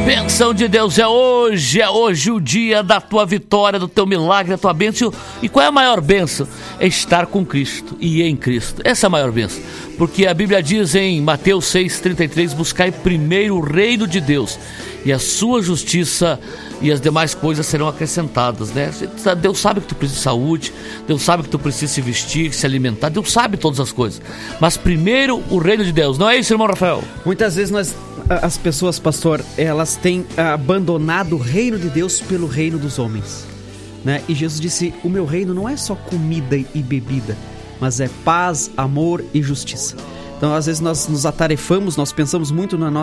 Bênção de Deus, é hoje o dia da tua vitória, do teu milagre, da tua bênção. E qual é a maior bênção? É estar com Cristo e em Cristo. Essa é a maior bênção, porque a Bíblia diz em Mateus 6,33: buscai primeiro o reino de Deus e a sua justiça, e as demais coisas serão acrescentadas, né? Deus sabe que tu precisa de saúde, Deus sabe que tu precisa se vestir, se alimentar, Deus sabe todas as coisas, mas primeiro o reino de Deus, não é isso, irmão Rafael? Muitas vezes as pessoas, pastor, elas têm abandonado o reino de Deus pelo reino dos homens, né? E Jesus disse: o meu reino não é só comida e bebida, mas é paz, amor e justiça. Então, às vezes nós nos atarefamos, nós pensamos muito no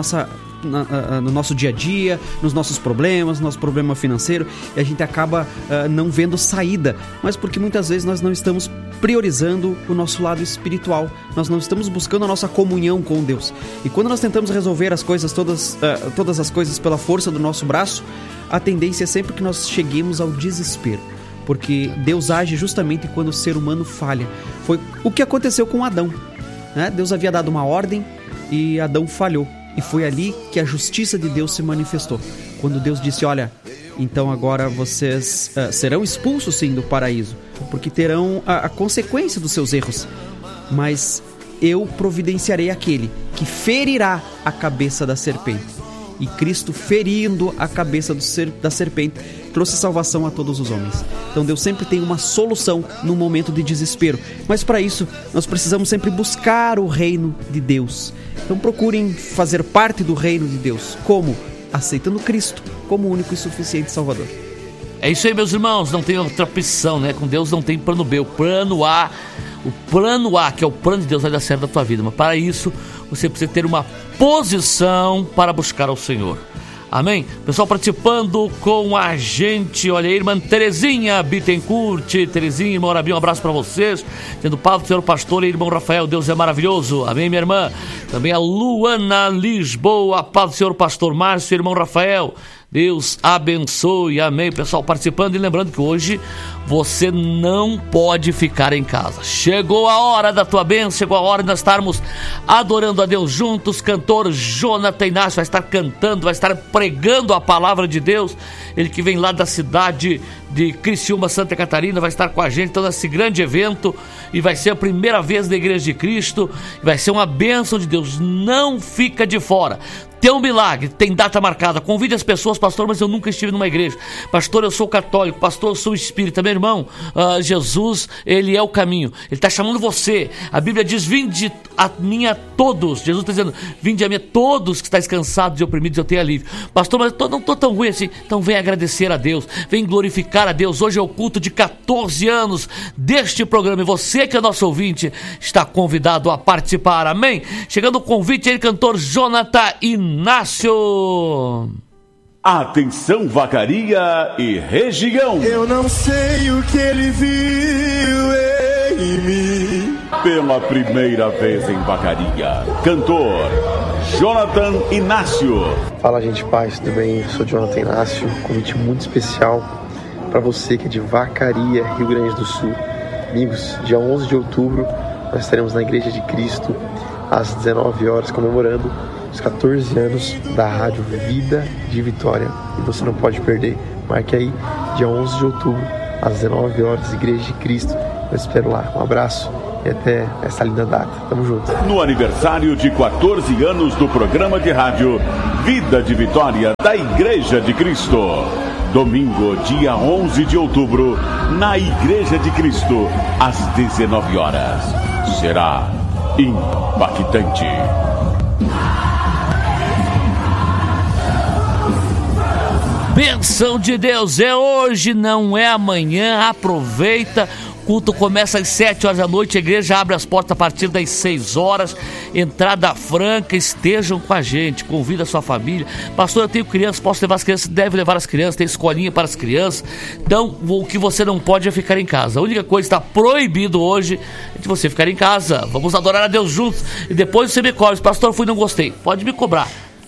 nosso dia a dia, nos nossos problemas, no nosso problema financeiro, e a gente acaba não vendo saída, mas porque muitas vezes nós não estamos priorizando o nosso lado espiritual, nós não estamos buscando a nossa comunhão com Deus. E quando nós tentamos resolver as coisas, todas as coisas pela força do nosso braço, a tendência é sempre que nós cheguemos ao desespero, porque Deus age justamente quando o ser humano falha. Foi o que aconteceu com Adão. Deus havia dado uma ordem e Adão falhou, e foi ali que a justiça de Deus se manifestou, quando Deus disse: olha, então agora vocês serão expulsos sim do paraíso, porque terão a consequência dos seus erros, mas eu providenciarei aquele que ferirá a cabeça da serpente. E Cristo, ferindo a cabeça da serpente, trouxe salvação a todos os homens. Então Deus sempre tem uma solução no momento de desespero, mas para isso nós precisamos sempre buscar o reino de Deus. Então procurem fazer parte do reino de Deus. Como? Aceitando Cristo como único e suficiente Salvador. É isso aí, meus irmãos, não tem outra opção, né? Com Deus não tem plano B, o plano A, que é o plano de Deus, vai dar certo na tua vida, mas para isso você precisa ter uma posição para buscar ao Senhor. Amém? Pessoal participando com a gente, olha aí, irmã Terezinha Bittencourt, Terezinha, irmão Arabinho, um abraço para vocês, tendo paz do Senhor pastor e irmão Rafael, Deus é maravilhoso, amém, minha irmã? Também a Luana Lisboa, paz do Senhor pastor Márcio, irmão Rafael, Deus abençoe, amém. Pessoal participando e lembrando que hoje você não pode ficar em casa. Chegou a hora da tua bênção, chegou a hora de nós estarmos adorando a Deus juntos. Cantor Jonathan Inácio vai estar cantando, vai estar pregando a palavra de Deus. Ele que vem lá da cidade de Criciúma, Santa Catarina, vai estar com a gente então nesse grande evento, e vai ser a primeira vez da Igreja de Cristo, vai ser uma bênção de Deus. Não fica de fora. Tem um milagre, tem data marcada. Convide as pessoas: pastor, mas eu nunca estive numa igreja. Pastor, eu sou católico. Pastor, eu sou espírita. Meu irmão, Jesus, ele é o caminho. Ele está chamando você. A Bíblia diz: vinde a mim a todos. Jesus está dizendo: vinde a mim a todos que estáis cansados e oprimidos, eu tenho alívio. Pastor, mas eu não estou tão ruim assim. Então vem agradecer a Deus, vem glorificar a Deus. Hoje é o culto de 14 anos deste programa, e você que é nosso ouvinte está convidado a participar, amém? Chegando o convite aí, cantor Jonathan Inácio. Atenção, Vacaria e região. Eu não sei o que ele viu em mim. Pela primeira vez em Vacaria, cantor Jonathan Inácio. Fala, gente, paz, tudo bem? Eu sou Jonathan Inácio, convite muito especial para você que é de Vacaria, Rio Grande do Sul. Amigos, dia 11 de outubro nós estaremos na Igreja de Cristo às 19 horas comemorando os 14 anos da Rádio Vida de Vitória, e você não pode perder. Marque aí, dia 11 de outubro às 19 horas, Igreja de Cristo. Eu espero lá. Um abraço e até essa linda data. Tamo junto. No aniversário de 14 anos do programa de rádio Vida de Vitória da Igreja de Cristo, domingo, dia 11 de outubro, na Igreja de Cristo, às 19 horas. Será impactante. Bênção de Deus, é hoje, não é amanhã. Aproveita. O culto começa às 7 horas da noite, a igreja abre as portas a partir das 6 horas, entrada franca. Estejam com a gente, convida a sua família. Pastor, eu tenho crianças, posso levar as crianças? Deve levar as crianças, tem escolinha para as crianças. Então, o que você não pode é ficar em casa. A única coisa que está proibido hoje é de você ficar em casa. Vamos adorar a Deus juntos, e depois você me cobra: pastor, fui, não gostei. Pode me cobrar.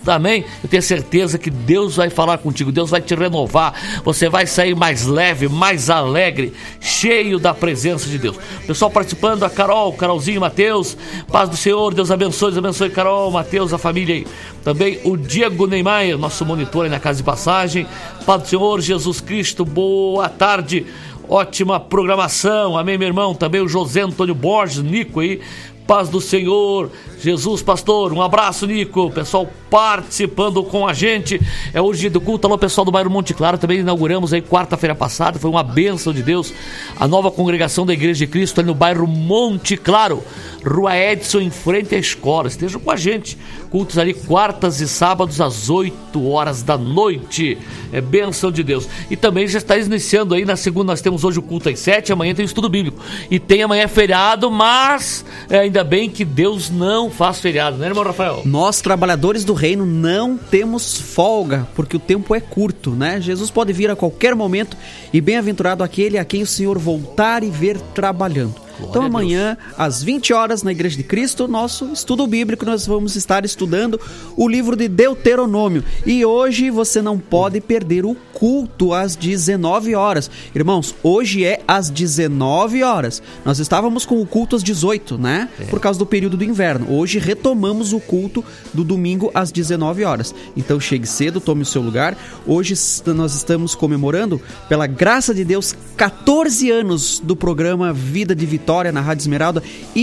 amém? Eu tenho certeza que Deus vai falar contigo, Deus vai te renovar, você vai sair mais leve, mais alegre, cheio da presença de Deus. Pessoal participando, a Carolzinho, Matheus, paz do Senhor, Deus abençoe Carol, Matheus, a família aí. Também o Diego Neymar, nosso monitor aí na casa de passagem, paz do Senhor, Jesus Cristo, boa tarde, ótima programação, amém, meu irmão. Também o José Antônio Borges, Nico aí, paz do Senhor, Jesus, pastor, um abraço, Nico, pessoal participando com a gente. É hoje dia do culto, alô pessoal do bairro Monte Claro, também inauguramos aí quarta-feira passada, foi uma bênção de Deus, a nova congregação da Igreja de Cristo ali no bairro Monte Claro, Rua Edson, em frente à escola. Estejam com a gente, cultos ali quartas e sábados às 8 horas da noite, é bênção de Deus. E também já está iniciando aí, na segunda nós temos hoje o culto às 7, amanhã tem o estudo bíblico, e tem amanhã feriado, mas ainda bem que Deus não faz feriado, né, irmão Rafael? Nós, trabalhadores do reino, não temos folga, porque o tempo é curto, né? Jesus pode vir a qualquer momento, e bem-aventurado aquele a quem o Senhor voltar e ver trabalhando. Então amanhã, às 20 horas, na Igreja de Cristo, nosso estudo bíblico, nós vamos estar estudando o livro de Deuteronômio. E hoje você não pode perder o culto às 19 horas. Irmãos, hoje é às 19 horas. Nós estávamos com o culto às 18, né? Por causa do período do inverno. Hoje retomamos o culto do domingo às 19 horas. Então chegue cedo, tome o seu lugar. Hoje nós estamos comemorando, pela graça de Deus, 14 anos do programa Vida de Vitória na Rádio Esmeralda,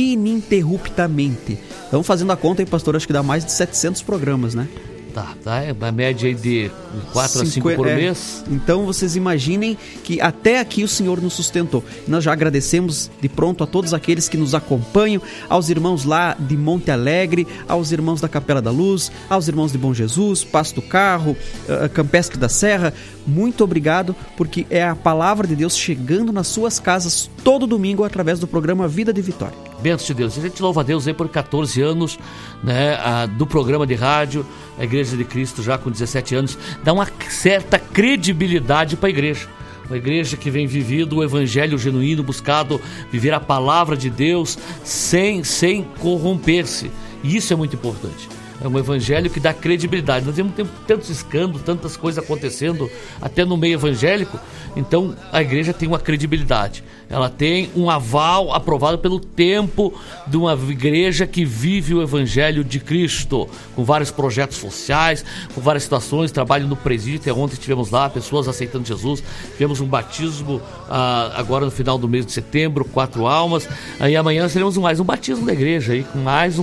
ininterruptamente. Estamos fazendo a conta aí, pastor, acho que dá mais de 700 programas, né? Tá, é uma média aí de 4 a 5 por mês. Então vocês imaginem que até aqui o Senhor nos sustentou. Nós já agradecemos de pronto a todos aqueles que nos acompanham, aos irmãos lá de Monte Alegre, aos irmãos da Capela da Luz, aos irmãos de Bom Jesus, Passo do Carro, Campestre da Serra. Muito obrigado, porque é a palavra de Deus chegando nas suas casas todo domingo através do programa Vida de Vitória. Bênção de Deus. A gente louva a Deus aí por 14 anos, né, do programa de rádio, a Igreja de Cristo já com 17 anos, dá uma certa credibilidade para a igreja. Uma igreja que vem vivido o evangelho genuíno, buscado viver a palavra de Deus sem corromper-se. E isso é muito importante. É um evangelho que dá credibilidade. Nós temos tantos escândalos, tantas coisas acontecendo até no meio evangélico. Então a igreja tem uma credibilidade. Ela tem um aval aprovado pelo tempo de uma igreja que vive o evangelho de Cristo, com vários projetos sociais, com várias situações, trabalho no presídio. Até ontem estivemos lá, pessoas aceitando Jesus. Tivemos um batismo agora no final do mês de setembro, 4 almas. Aí amanhã teremos mais um batismo da igreja, aí, com mais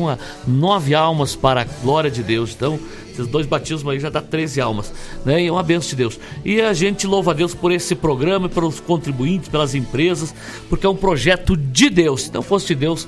9 almas para a glória de Deus. Então, esses 2 batismos aí já dá 13 almas, né? E é uma bênção de Deus. E a gente louva a Deus por esse programa, pelos contribuintes, pelas empresas, porque é um projeto de Deus. Se não fosse de Deus,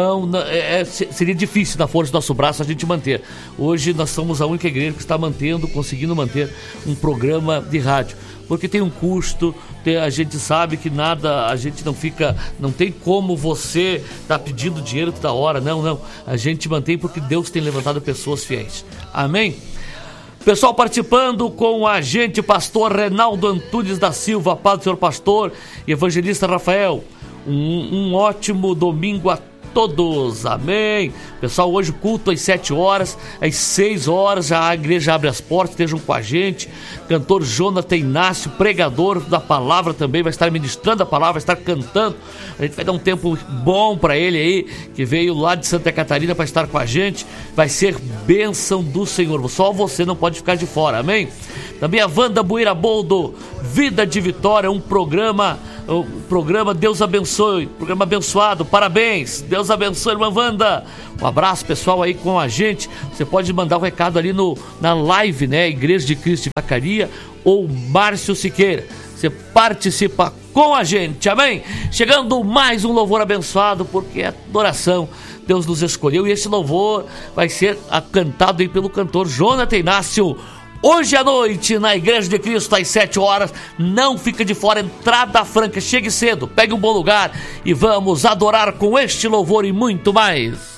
seria difícil, na força do nosso braço, a gente manter. Hoje nós somos a única igreja que está conseguindo manter um programa de rádio. Porque tem um custo, a gente sabe que a gente não tem como você estar pedindo dinheiro toda hora, não, a gente mantém porque Deus tem levantado pessoas fiéis, amém? Pessoal participando com a gente, pastor Reinaldo Antunes da Silva, paz do Senhor pastor, e evangelista Rafael, um ótimo domingo a todos, amém. Pessoal, hoje o culto às 7 horas, às 6 horas a igreja abre as portas, estejam com a gente. Cantor Jonathan Inácio, pregador da palavra também, vai estar ministrando a palavra, vai estar cantando. A gente vai dar um tempo bom para ele aí, que veio lá de Santa Catarina para estar com a gente. Vai ser bênção do Senhor, só você não pode ficar de fora, amém. Também a Wanda Buira Boldo, Vida de Vitória, um programa Deus abençoe, programa abençoado, parabéns, Deus abençoe, irmã Wanda. Um abraço pessoal aí com a gente. Você pode mandar um recado ali na live, né, Igreja de Cristo de Vacaria ou Márcio Siqueira. Você participa com a gente, amém? Chegando mais um louvor abençoado, porque é adoração, Deus nos escolheu, e esse louvor vai ser cantado aí pelo cantor Jonathan Inácio. Hoje à noite, na Igreja de Cristo, às 7 horas, não fica de fora, entrada franca, chegue cedo, pegue um bom lugar e vamos adorar com este louvor e muito mais.